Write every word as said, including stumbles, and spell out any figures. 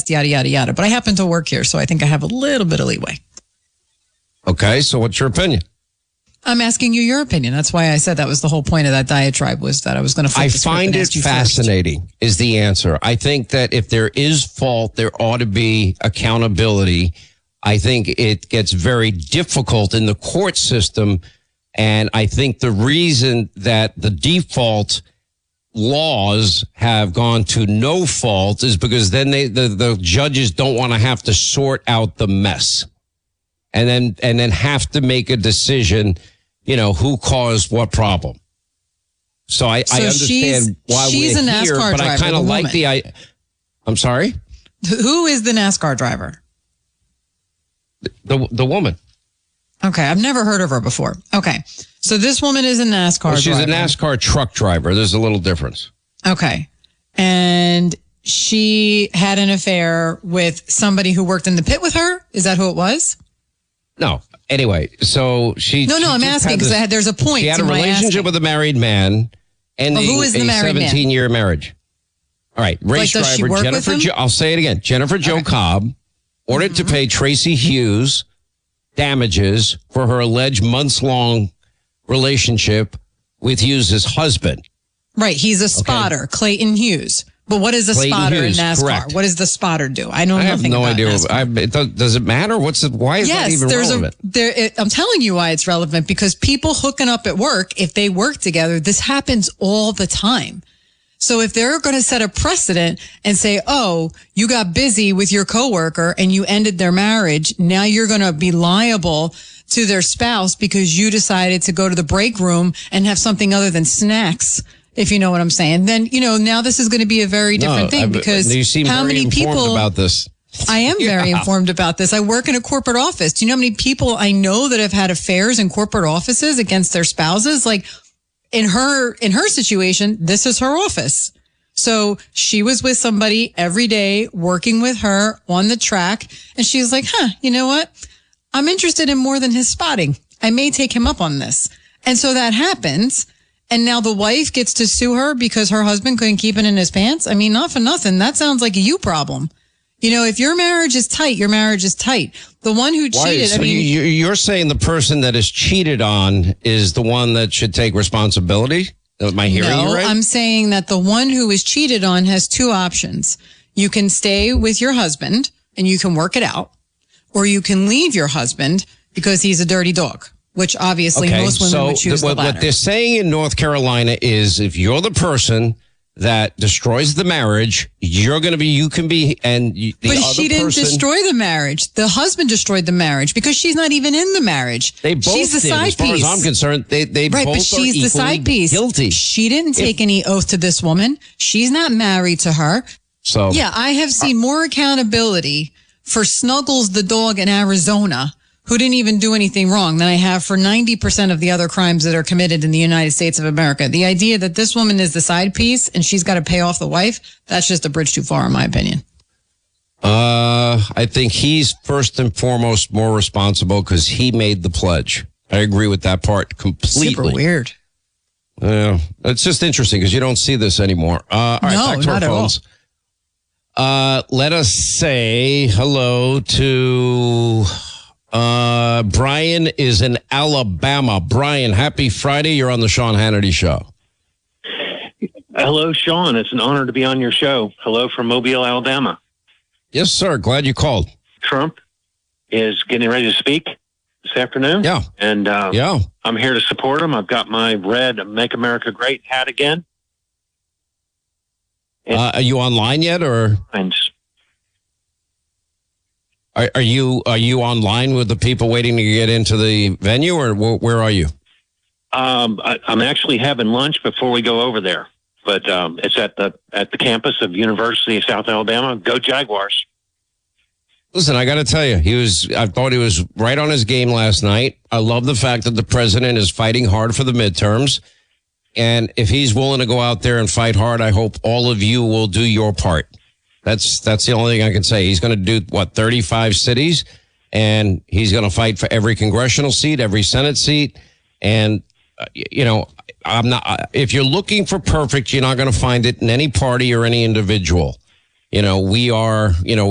past, yada, yada, yada. But I happen to work here, so I think I have a little bit of leeway. Okay, so what's your opinion? I'm asking you your opinion. That's why I said that was the whole point of that diatribe, was that I was going to flip I the script find and it ask you fascinating first. is the answer. I think that if there is fault, there ought to be accountability. I think it gets very difficult in the court system. And I think the reason that the default laws have gone to no fault is because then they, the, the judges don't want to have to sort out the mess and then, and then have to make a decision, you know, who caused what problem. So I, So I understand she's- why she's we're a NASCAR here, but I driver, kind of the like woman. the, I, I'm sorry? Who is the NASCAR driver? The, the woman. Okay, I've never heard of her before. Okay, so this woman is a NASCAR Well, she's driver. a NASCAR truck driver. There's a little difference. Okay. And she had an affair with somebody who worked in the pit with her? Is that who it was? No. Anyway, so she. No, no, she I'm just asking had because this- there's a point She had to a my relationship asking. with a married man, ending who is the a married man? seventeen-year marriage. All right, race Like, does she driver work with Jennifer. him? Jo- I'll say it again. Jennifer Jo Okay. Cobb ordered Mm-hmm. to pay Tracy Hughes damages for her alleged months-long relationship with Hughes' husband. Right, he's a spotter, Clayton Hughes. But what is a Clayton spotter Hughes, in NASCAR? correct. What does the spotter do? I know I have nothing no about idea. NASCAR. I, it does, does it matter? What's it? Why is that Yes, even there's relevant? a. There, it, I'm telling you why it's relevant, because people hooking up at work, if they work together, this happens all the time. So if they're going to set a precedent and say, "Oh, you got busy with your coworker and you ended their marriage, now you're going to be liable to their spouse because you decided to go to the break room and have something other than snacks." If you know what I'm saying, then, you know, now this is going to be a very different No, thing, I- because you seem how very many informed people about this? I am very Yeah. informed about this. I work in a corporate office. Do you know how many people I know that have had affairs in corporate offices against their spouses? Like in her, in her situation, this is her office. So she was with somebody every day working with her on the track. And she was like, huh, you know what? I'm interested in more than his spotting. I may take him up on this. And so that happens. And now the wife gets to sue her because her husband couldn't keep it in his pants. I mean, not for nothing. That sounds like a you problem. You know, if your marriage is tight, your marriage is tight. The one who Why? cheated, So I mean, you, you're saying the person that is cheated on is the one that should take responsibility? Am I hearing no, you right? I'm saying that the one who is cheated on has two options. You can stay with your husband and you can work it out, or you can leave your husband because he's a dirty dog, which obviously okay, most women so would choose the, what, the latter. what they're saying in North Carolina is if you're the person that destroys the marriage, you're going to be, you can be, and you, the But other she didn't person, destroy the marriage. The husband destroyed the marriage because she's not even in the marriage. They both she's the did, side as far piece. as I'm concerned. They, they Right, both but she's are the equally side piece. guilty. She didn't take any oath to this woman. She's not married to her. So Yeah, I have seen more accountability for Snuggles the dog in Arizona, who didn't even do anything wrong, than I have for ninety percent of the other crimes that are committed in the United States of America. The idea that this woman is the side piece and she's got to pay off the wife, that's just a bridge too far, in my opinion. Uh, I think he's first and foremost more responsible because he made the pledge. I agree with that part completely. Super weird. Yeah, it's just interesting because you don't see this anymore. Uh, all right, No, back to not our at all. phones. Uh, let us say hello to uh, Brian is in Alabama. Brian, happy Friday. You're on the Sean Hannity Show. Hello, Sean. It's an honor to be on your show. Hello from Mobile, Alabama. Yes, sir. Glad you called. Trump is getting ready to speak this afternoon. Yeah. And uh, Yeah. I'm here to support him. I've got my red Make America Great hat again. Uh, are you online yet, or And are, are you are you online with the people waiting to get into the venue, or wh- where are you? um, I, I'm actually having lunch before we go over there. But um, it's at the at the campus of University of South Alabama. Go Jaguars. Listen, I got to tell you, he was. I thought he was right on his game last night. I love the fact that the president is fighting hard for the midterms, and if he's willing to go out there and fight hard, I hope all of you will do your part. That's that's the only thing I can say. He's going to do what thirty-five cities, and he's going to fight for every congressional seat, every Senate seat, and uh, you know, I'm not. If you're looking for perfect, you're not going to find it in any party or any individual. You know, we are. You know.